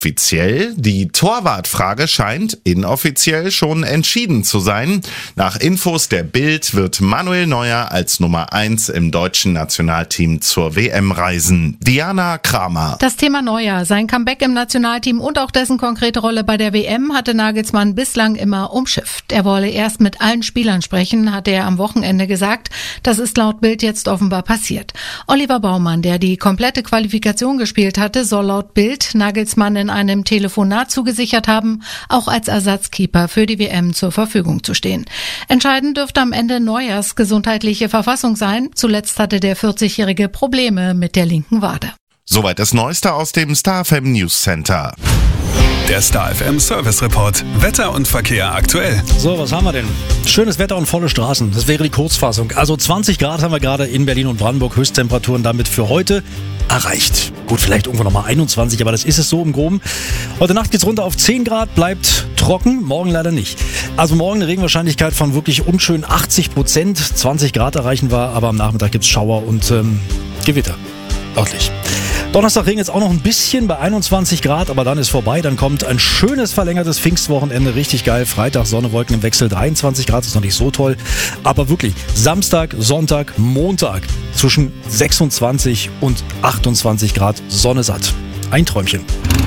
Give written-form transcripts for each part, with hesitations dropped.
Offiziell, die Torwartfrage scheint inoffiziell schon entschieden zu sein. Nach Infos der Bild wird Manuel Neuer als Nummer 1 im deutschen Nationalteam zur WM reisen. Diana Kramer. Das Thema Neuer, sein Comeback im Nationalteam und auch dessen konkrete Rolle bei der WM hatte Nagelsmann bislang immer umschifft. Er wolle erst mit allen Spielern sprechen, hatte er am Wochenende gesagt. Das ist laut Bild jetzt offenbar passiert. Oliver Baumann, der die komplette Qualifikation gespielt hatte, soll laut Bild Nagelsmann in einem Telefonat zugesichert haben, auch als Ersatzkeeper für die WM zur Verfügung zu stehen. Entscheidend dürfte am Ende Neuers gesundheitliche Verfassung sein. Zuletzt hatte der 40-Jährige Probleme mit der linken Wade. Soweit das Neueste aus dem Star FM News Center. Der Star FM Service Report. Wetter und Verkehr aktuell. So, was haben wir denn? Schönes Wetter und volle Straßen. Das wäre die Kurzfassung. Also 20 Grad haben wir gerade in Berlin und Brandenburg. Höchsttemperaturen damit für heute erreicht. Gut, vielleicht irgendwo nochmal 21, aber das ist es so im Groben. Heute Nacht geht's runter auf 10 Grad, bleibt trocken, morgen leider nicht. Also morgen eine Regenwahrscheinlichkeit von wirklich unschön 80%. 20 Grad erreichen wir, aber am Nachmittag gibt's Schauer und Gewitter. Örtlich. Donnerstag regnet es auch noch ein bisschen bei 21 Grad, aber dann ist vorbei. Dann kommt ein schönes verlängertes Pfingstwochenende, richtig geil. Freitag Sonne, Wolken im Wechsel, 23 Grad, ist noch nicht so toll. Aber wirklich, Samstag, Sonntag, Montag zwischen 26 und 28 Grad Sonne satt. Ein Träumchen.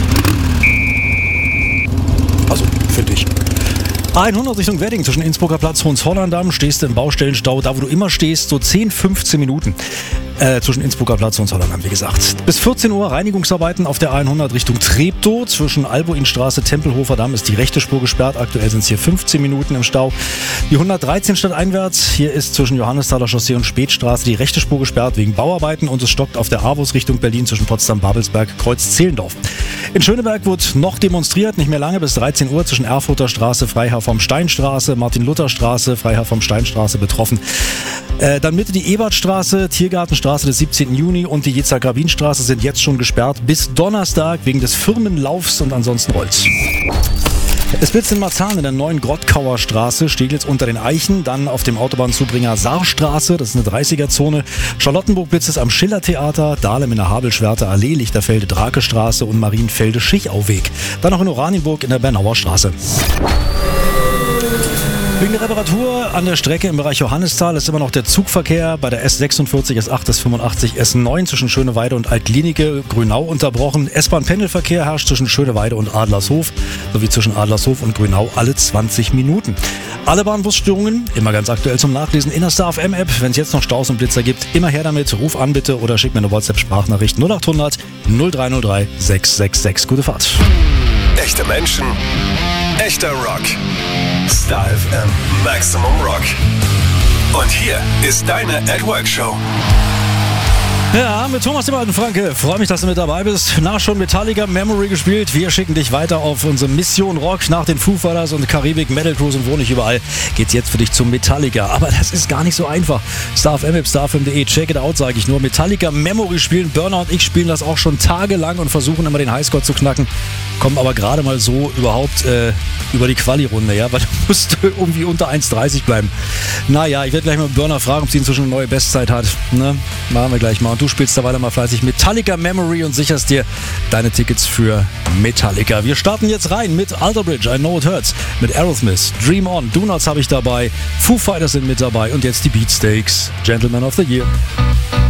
Also, finde ich. A100 Richtung Wedding zwischen Innsbrucker Platz, Hohenzollern-Damm, stehst du im Baustellenstau, da wo du immer stehst, so 10, 15 Minuten. Zwischen Innsbrucker Platz und Hohenzollern-Damm, wie gesagt. Bis 14 Uhr Reinigungsarbeiten auf der A100 Richtung Treptow. Zwischen Albuinstraße, Tempelhofer Damm ist die rechte Spur gesperrt. Aktuell sind es hier 15 Minuten im Stau. Die 113 stadteinwärts. Hier ist zwischen Johannesthaler Chaussee und Spätstraße die rechte Spur gesperrt wegen Bauarbeiten. Und es stockt auf der AWUS Richtung Berlin zwischen Potsdam-Babelsberg, Kreuz-Zehlendorf. In Schöneberg wird noch demonstriert, nicht mehr lange, bis 13 Uhr zwischen Erfurter Straße, Freiherr vom Steinstraße, Martin-Luther-Straße, Freiherr vom Steinstraße betroffen. Dann Mitte die Ebertstraße, Tiergartenstraße des 17. Juni und die Yitzhak-Rabin-Straße sind jetzt schon gesperrt bis Donnerstag wegen des Firmenlaufs und ansonsten rollt's. Es blitzt in Marzahn in der neuen Grottkauer Straße, Steglitz unter den Eichen, dann auf dem Autobahnzubringer Saarstraße, das ist eine 30er-Zone, Charlottenburg blitzt es am Schillertheater, Dahlem in der Habelschwerter Allee, Lichterfelde Drakestraße und Marienfelde Schichauweg. Dann noch in Oranienburg in der Bernauer Straße. Wegen der Reparatur an der Strecke im Bereich Johannisthal ist immer noch der Zugverkehr bei der S46, S8, S85, S9 zwischen Schöneweide und Altlinike, Grünau unterbrochen. S-Bahn-Pendelverkehr herrscht zwischen Schöneweide und Adlershof sowie zwischen Adlershof und Grünau alle 20 Minuten. Alle Bahnbusstörungen, immer ganz aktuell zum Nachlesen in der Star FM App. Wenn es jetzt noch Staus und Blitzer gibt, immer her damit. Ruf an bitte oder schick mir eine WhatsApp-Sprachnachricht 0800 0303 666. Gute Fahrt. Echte Menschen, echter Rock. Star FM Maximum Rock. Und hier ist deine At Work Show. Ja, mit Thomas dem Alten Franke. Freue mich, dass du mit dabei bist. Schon Metallica Memory gespielt. Wir schicken dich weiter auf unsere Mission Rock. Nach den Foo Fighters und Karibik, Metal Cruise und wo nicht überall geht's jetzt für dich zum Metallica. Aber das ist gar nicht so einfach. StarFM, starfm.de, check it out, sage ich nur. Metallica Memory spielen. Burner und ich spielen das auch schon tagelang und versuchen immer den Highscore zu knacken. Kommen aber gerade mal so überhaupt über die Quali-Runde, ja, weil du musst irgendwie unter 1,30 bleiben. Naja, ich werde gleich mal Burner fragen, ob sie inzwischen eine neue Bestzeit hat. Ne? Machen wir gleich mal. Und du spielst da weiter mal fleißig Metallica Memory und sicherst dir deine Tickets für Metallica. Wir starten jetzt rein mit Alter Bridge, I Know It Hurts, mit Aerosmith, Dream On, Donuts habe ich dabei, Foo Fighters sind mit dabei und jetzt die Beatsteaks, Gentleman of the Year.